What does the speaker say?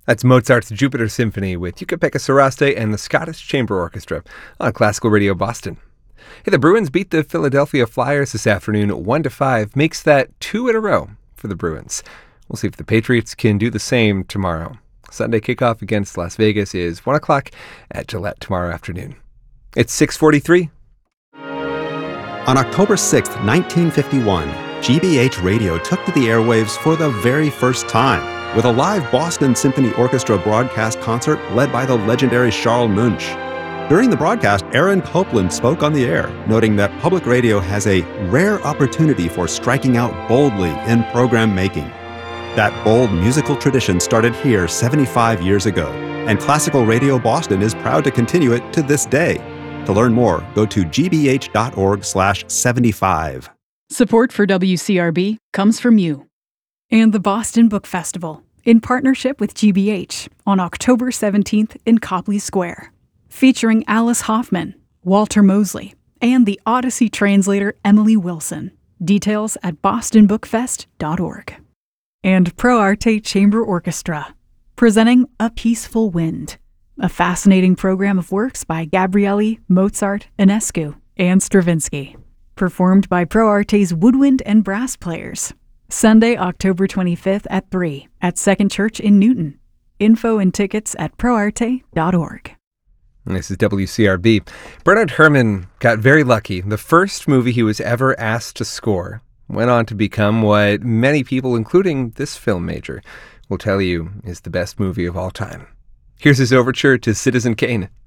That's Mozart's Jupiter Symphony with Jukka-Pekka Saraste and the Scottish Chamber Orchestra on Classical Radio Boston. Hey, the Bruins beat the Philadelphia Flyers this afternoon 1-5, makes that 2 in a row for the Bruins. We'll see if the Patriots can do the same tomorrow. Sunday kickoff against Las Vegas is 1 o'clock at Gillette tomorrow afternoon. It's 6:43. On October 6, 1951, GBH Radio took to the airwaves for the very first time with a live Boston Symphony Orchestra broadcast concert led by the legendary Charles Munch. During the broadcast, Aaron Copland spoke on the air, noting that public radio has a rare opportunity for striking out boldly in program making. That bold musical tradition started here 75 years ago, and Classical Radio Boston is proud to continue it to this day. To learn more, go to gbh.org/75. Support for WCRB comes from you and the Boston Book Festival in partnership with GBH on October 17th in Copley Square, featuring Alice Hoffman, Walter Mosley, and the Odyssey translator Emily Wilson. Details at bostonbookfest.org. And Pro Arte Chamber Orchestra, presenting A Peaceful Wind, a fascinating program of works by Gabrieli, Mozart, Enescu, and Stravinsky, performed by Pro Arte's woodwind and brass players. Sunday, October 25th at 3 at Second Church in Newton. Info and tickets at proarte.org. This is WCRB. Bernard Herrmann got very lucky. The first movie he was ever asked to score went on to become what many people, including this film major, will tell you is the best movie of all time. Here's his overture to Citizen Kane.